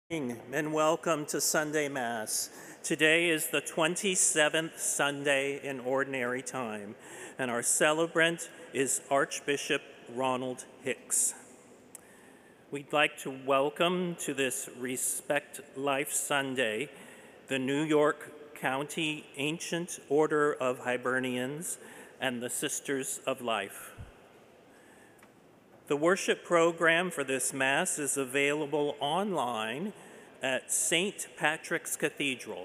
And welcome to Sunday Mass. Today is the 27th Sunday in Ordinary Time, and our celebrant is Archbishop Ronald Hicks. We'd like to welcome to this Respect Life Sunday the New York County Ancient Order of Hibernians and the Sisters of Life. The worship program for this Mass is available online at St. Patrick's Cathedral,